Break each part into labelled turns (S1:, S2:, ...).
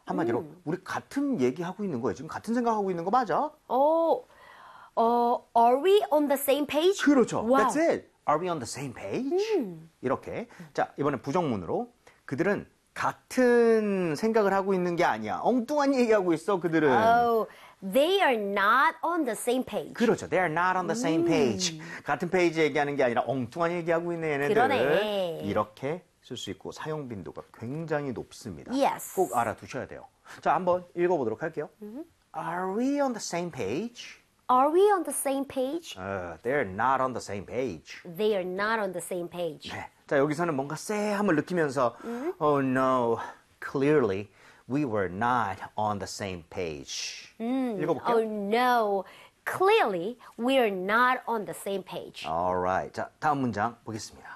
S1: 한마디로 우리 같은 얘기하고 있는 거예요. 지금 같은 생각하고 있는 거 맞아?
S2: Are we on the same page?
S1: 그렇죠.
S2: Wow.
S1: That's it. Are we on the same page? 이렇게. 자, 이번엔 부정문으로. 그들은 같은 생각을 하고 있는 게 아니야. 엉뚱한 얘기하고 있어, 그들은.
S2: Oh, they are not on the same page.
S1: 그렇죠. They are not on the same page. 같은 페이지 얘기하는 게 아니라 엉뚱한 얘기하고 있는 얘네들.
S2: 그러네.
S1: 이렇게 쓸 수 있고 사용 빈도가 굉장히 높습니다.
S2: Yes.
S1: 꼭 알아두셔야 돼요. 자, 한번 읽어보도록 할게요. Are we on the same page?
S2: Are we on the same page?
S1: They're not on the same page.
S2: They are not on the same page.
S1: 네. 자, 여기서는 뭔가 쎄함을 느끼면서 Oh no, clearly we were not on the same page. 읽어볼게요.
S2: Oh no, clearly we are not on the same page.
S1: Alright. 자, 다음 문장 보겠습니다.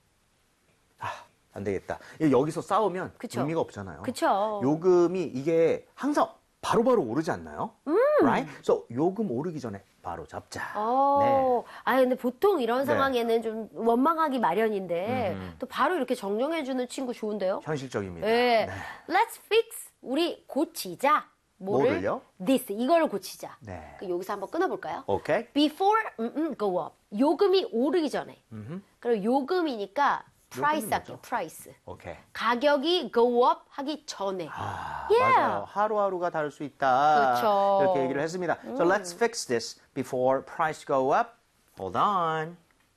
S1: 안 되겠다. 여기서 싸우면
S2: 그쵸.
S1: 의미가 없잖아요.
S2: 그쵸.
S1: 요금이 이게 항상 바로바로 오르지 않나요? Right? So 요금 오르기 전에 바로 잡자. 네.
S2: 근데 보통 이런 상황에는 좀 원망하기 마련인데 또 바로 이렇게 정정해주는 친구 좋은데요?
S1: 현실적입니다.
S2: 네.
S1: 네.
S2: Let's fix. 우리 고치자.
S1: 뭐를요?
S2: This. 이걸 고치자.
S1: 네.
S2: 여기서 한번 끊어볼까요?
S1: 오케이.
S2: Before go up. 요금이 오르기 전에. 그리고 요금이니까 price 할게요.
S1: 뭐죠?
S2: price.
S1: 오케이.
S2: 가격이 go up 하기 전에.
S1: 맞아요. 하루하루가 다를 수 있다.
S2: 그렇죠.
S1: 이렇게 얘기를 했습니다. So let's fix this before price go up. Hold on.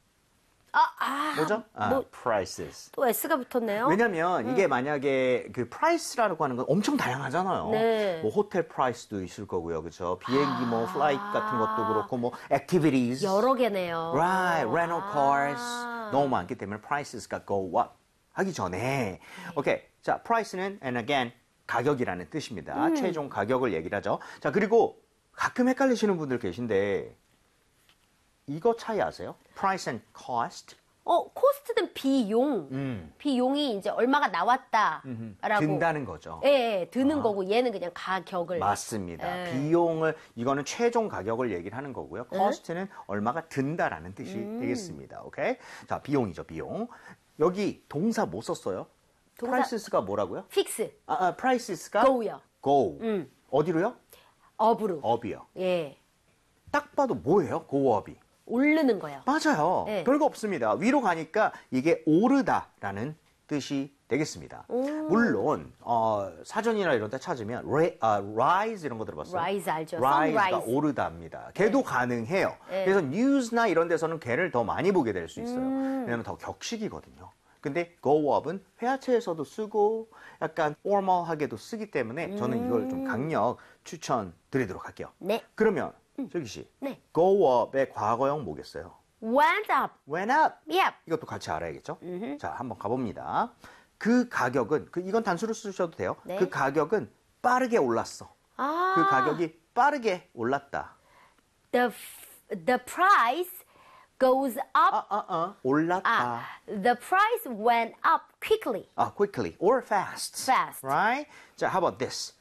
S1: 뭐죠? prices.
S2: 또 S가 붙었네요.
S1: 왜냐면 이게 만약에 그 price라고 하는 건 엄청 다양하잖아요.
S2: 네.
S1: 뭐 호텔 price도 있을 거고요. 그렇죠? 비행기 뭐 flight 같은 것도 그렇고 뭐 activities.
S2: 여러 개네요.
S1: Right. rental cars. 너무 많기 때문에 prices가 go up 하기 전에. 오케이. 자, price는 and again 가격이라는 뜻입니다. 최종 가격을 얘기를 하죠. 자, 그리고 가끔 헷갈리시는 분들 계신데 이거 차이 아세요? price and cost.
S2: 코스트는 비용. 비용이 이제 얼마가 나왔다라고.
S1: 든다는 거죠.
S2: 예, 드는 거고 얘는 그냥 가격을.
S1: 맞습니다.
S2: 예.
S1: 비용을 이거는 최종 가격을 얘기를 하는 거고요. cost는 얼마가 든다라는 뜻이 되겠습니다. 오케이? 자, 비용이죠, 비용. 여기 동사 뭐 썼어요? prices가 뭐라고요?
S2: fix.
S1: prices가
S2: go요.
S1: go. 어디로요?
S2: up으로.
S1: up이요.
S2: 예.
S1: 딱 봐도 뭐예요? go up이.
S2: 오르는 거요.
S1: 맞아요.
S2: 네.
S1: 별거 없습니다. 위로 가니까 이게 오르다라는 뜻이 되겠습니다. 물론 사전이나 이런 데 찾으면 rise 이런 거 들어봤어요?
S2: rise 알죠.
S1: rise가
S2: sunrise.
S1: 오르다입니다. 걔도 가능해요.
S2: 네.
S1: 그래서 news나 이런 데서는 걔를 더 많이 보게 될 수 있어요. 왜냐하면 더 격식이거든요. 근데 go up은 회화체에서도 쓰고 약간 formal하게도 쓰기 때문에 저는 이걸 좀 강력 추천드리도록 할게요.
S2: 네.
S1: 그러면 슬기 씨,
S2: 네.
S1: go up의 과거형 뭐겠어요?
S2: went up.
S1: went up.
S2: Yep.
S1: 이것도 같이 알아야겠죠? 자, 한번 가봅니다. 그 가격은, 이건 단수로 쓰셔도 돼요.
S2: 네.
S1: 그 가격은 빠르게 올랐어. 그 가격이 빠르게 올랐다.
S2: The price goes up.
S1: 올랐다.
S2: The price went up quickly.
S1: quickly or fast.
S2: Fast.
S1: Right? 자, how about this?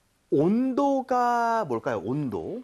S1: 온도가 뭘까요? 온도.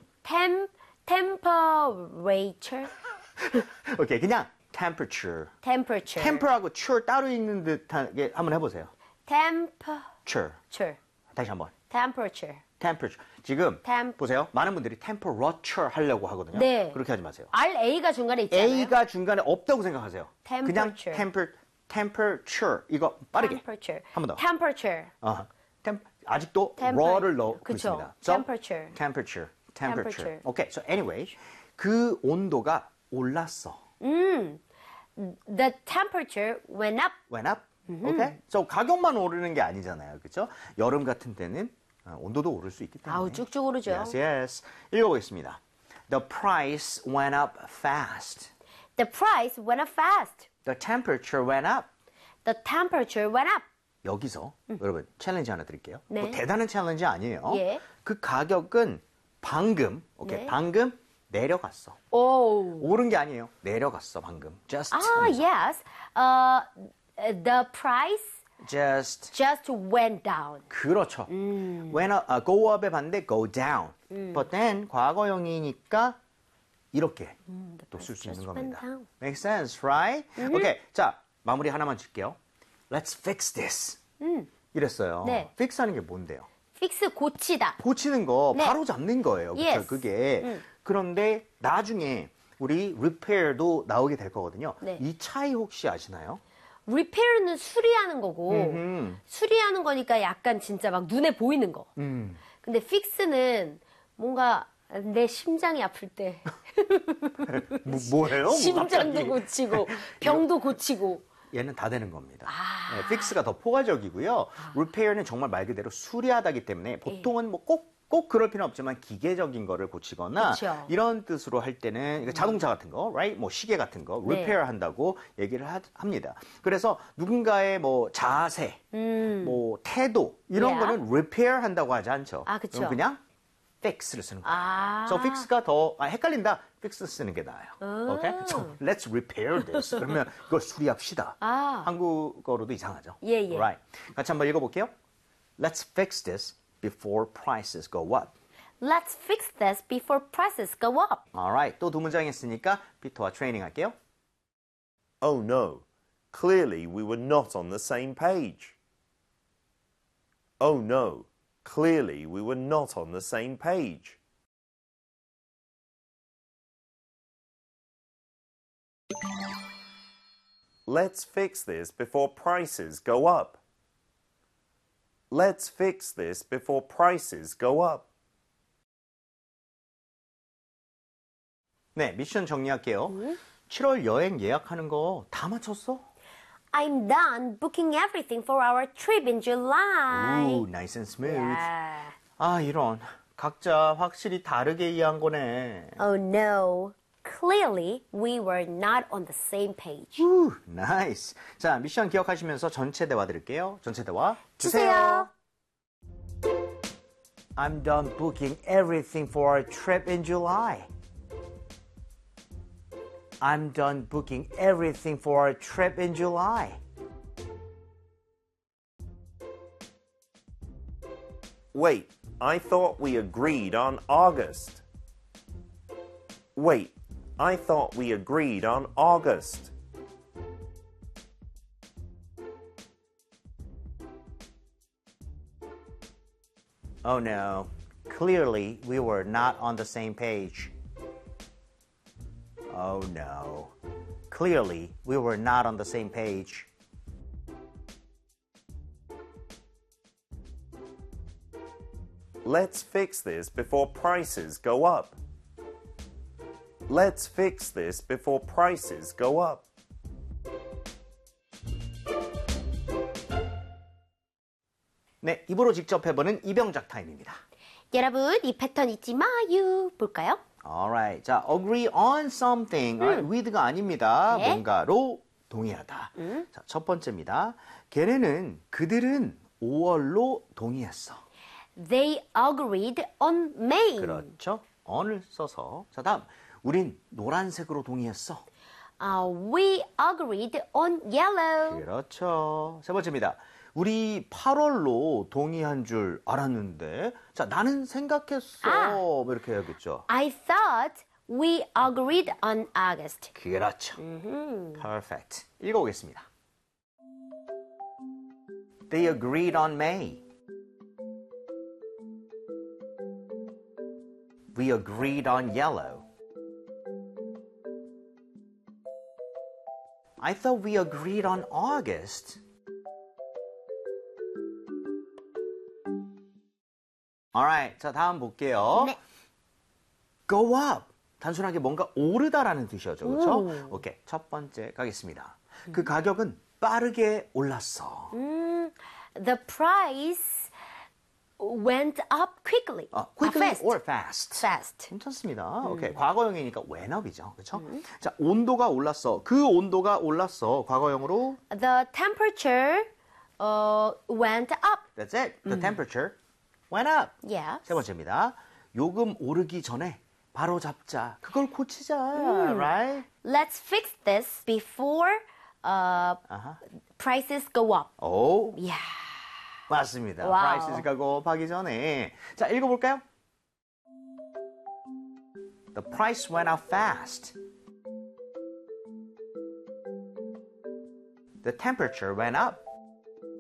S2: temperature.
S1: 오케이, 그냥 temperature.
S2: temperature.
S1: temper하고 ture 따로 읽는 듯하게 한번 해보세요.
S2: temperature.
S1: 다시 한번.
S2: temperature.
S1: temperature. 지금 보세요. 많은 분들이 temperature 하려고 하거든요.
S2: 네.
S1: 그렇게 하지 마세요.
S2: RA가 중간에 있잖아요.
S1: A가 중간에 없다고 생각하세요.
S2: temperature.
S1: 그냥 temperature. 이거 빠르게.
S2: temperature.
S1: 한 번 더.
S2: temperature.
S1: 아직도 r를 넣고
S2: 그쵸.
S1: 있습니다. So,
S2: temperature.
S1: temperature. Okay, so anyway, 그 온도가 올랐어.
S2: The temperature went up.
S1: Went up. Okay? So 가격만 오르는 게 아니잖아요. 그렇죠? 여름 같은 때는 온도도 오를 수 있기 때문에.
S2: 아우 쭉쭉 오르죠.
S1: Yes. 읽어보겠습니다. The price went up fast.
S2: The price went up fast.
S1: The temperature went up.
S2: The temperature went up.
S1: 여기서 여러분 챌린지 하나 드릴게요.
S2: 네.
S1: 뭐 대단한 챌린지 아니에요.
S2: 예.
S1: 그 가격은 방금
S2: 네.
S1: 방금 내려갔어.
S2: Oh.
S1: 오른 게 아니에요. 내려갔어 방금. Just.
S2: Yes. The price just went down.
S1: 그렇죠. Went up, go up의 반대 go down. But then 과거형이니까 이렇게 또 쓸 수 있는 겁니다.
S2: down.
S1: Makes sense, right? Okay. 자, 마무리 하나만 줄게요. Let's fix this. 이랬어요.
S2: 네.
S1: fix 하는 게 뭔데요?
S2: fix 고치다.
S1: 고치는 거
S2: 네.
S1: 바로 잡는 거예요. 그렇죠?
S2: Yes.
S1: 그게. 그런데 나중에 우리 repair도 나오게 될 거거든요.
S2: 네.
S1: 이 차이 혹시 아시나요?
S2: repair는 수리하는 거고 수리하는 거니까 약간 진짜 막 눈에 보이는 거. 근데 fix는 뭔가 내 심장이 아플 때
S1: 뭐예요?
S2: 심장도 고치고 병도 고치고
S1: 얘는 다 되는 겁니다. 네, 픽스가 더 포괄적이고요. repair는 정말 말 그대로 수리하다기 때문에 보통은 뭐 꼭 그럴 필요는 없지만 기계적인 거를 고치거나
S2: 그쵸.
S1: 이런 뜻으로 할 때는 그러니까 자동차 같은 거, right? 뭐 시계 같은 거
S2: 네.
S1: repair 한다고 얘기를 합니다. 그래서 누군가의 뭐 자세, 뭐 태도 이런
S2: Yeah.
S1: 거는 repair 한다고 하지 않죠.
S2: 아, 그쵸.
S1: 그럼 그냥 fix를 쓰는 거예요.
S2: 아.
S1: So fix가 더 헷갈린다. fix 쓰는 게 나아요. Okay? So let's repair this. 그러면 이걸 수리합시다.
S2: 아.
S1: 한국어로도 이상하죠.
S2: 예, 예.
S1: Right. 같이 한번 읽어볼게요. Let's fix this before prices go up.
S2: Let's fix this before prices go up.
S1: Alright. 또 두 문장 했으니까 피터와 트레이닝 할게요.
S3: Oh no, clearly we were not on the same page. Oh no, clearly we were not on the same page. Let's fix this before prices go up. Let's fix this before prices go up.
S1: 네, 미션 정리할게요. 7월 여행 예약하는 거 다 마쳤어?
S2: I'm done booking everything for our trip in July.
S1: Ooh, nice and smooth.
S2: Yeah.
S1: 아, 이런. 각자 확실히 다르게 이해한 거네.
S2: Oh no. Clearly, we were not on the same page.
S1: Ooh, nice. 자, 미션 기억하시면서 전체 대화 드릴게요. 전체 대화
S2: 주세요.
S1: I'm done booking everything for our trip in July. I'm done booking everything for our trip in July.
S3: Wait, I thought we agreed on August. Wait, I thought we agreed on August.
S1: Oh no, clearly we were not on the same page. Oh no, clearly we were not on the same page.
S3: Let's fix this before prices go up. Let's fix this before prices go up.
S1: 네, 입으로 직접 해보는 이병작 타임입니다.
S2: 여러분, 이 패턴 잊지 마요. 볼까요?
S1: Alright, 자, agree on something. Alright, with가 아닙니다.
S2: 네.
S1: 뭔가로 동의하다. 자, 첫 번째입니다. 그들은 5월로 동의했어.
S2: They agreed on May.
S1: 그렇죠. on을 써서. 자, 다음. 우린 노란색으로 동의했어.
S2: We agreed on yellow.
S1: 그렇죠. 세 번째입니다. 우리 8월로 동의한 줄 알았는데, 자, 나는 생각했어. 뭐 이렇게 해야겠죠.
S2: I thought we agreed on August.
S1: 그렇죠. Perfect. 읽어보겠습니다. They agreed on May. We agreed on yellow. I thought we agreed on August. Alright, 자 다음 볼게요.
S2: 네.
S1: Go up. 단순하게 뭔가 오르다라는 뜻이었죠, 그렇죠?
S2: 오.
S1: 오케이, 첫 번째 가겠습니다. 그 가격은 빠르게 올랐어.
S2: The price went up quickly.
S1: Quickly
S2: fast.
S1: or fast?
S2: Fast.
S1: 괜찮습니다. 오케이, 과거형이니까 went up이죠, 그렇죠? 자, 온도가 올랐어. 그 온도가 올랐어. 과거형으로
S2: The temperature went up.
S1: That's it. The temperature went up.
S2: Yeah.
S1: 세 번째입니다. 요금 오르기 전에 바로 잡자. 그걸 고치자. Right?
S2: Let's fix this before prices go up.
S1: 오,
S2: Yeah.
S1: 맞습니다.
S2: 와우.
S1: Prices가 고업하기 전에. 자, 읽어볼까요? The price went up fast. The temperature went up.